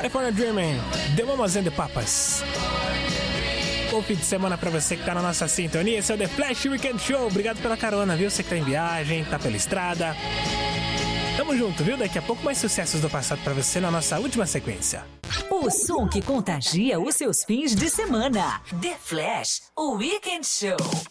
California Dreaming, The Mamas and the Papas. Bom fim de semana pra você que tá na nossa sintonia. Esse é o The Flash Weekend Show. Obrigado pela carona, viu? Você que tá em viagem, tá pela estrada. Tamo junto, viu? Daqui a pouco mais sucessos do passado pra você na nossa última sequência. O som que contagia os seus fins de semana. The Flash Weekend Show.